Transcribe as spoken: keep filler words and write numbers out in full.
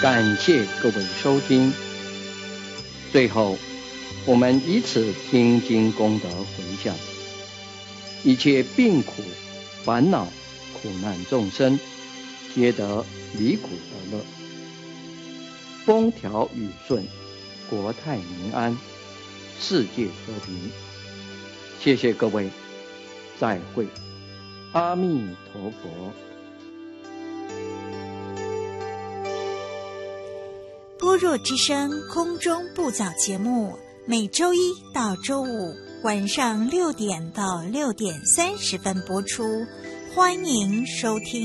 感谢各位收听。最后，我们以此听经功德回向，一切病苦、烦恼、苦难众生，皆得离苦得乐，风调雨顺，国泰民安，世界和平。谢谢各位，再会，阿弥陀佛。 般若之声空中布教节目，每周一到周五晚上六点到六点三十分播出，欢迎收听。